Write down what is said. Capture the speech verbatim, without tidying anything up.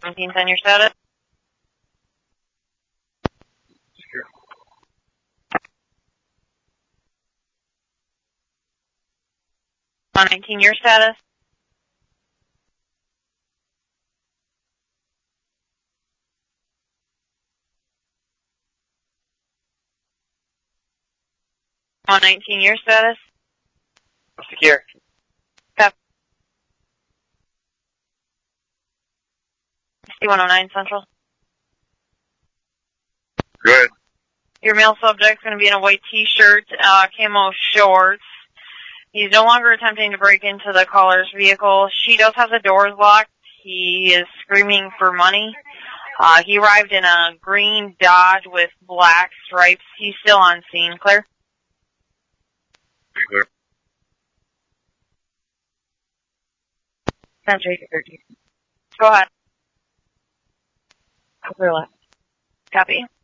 seventeen, send your status. Sure. one nineteen, your status. one nineteen, your status. Secure. one oh nine Central. Good. Your male subject's going to be in a white t-shirt, uh, camo shorts. He's no longer attempting to break into the caller's vehicle. She does have the doors locked. He is screaming for money. Uh, he arrived in a green Dodge with black stripes. He's still on scene. Clear? Clear. Century thirteen. Go ahead. Clear left. Copy.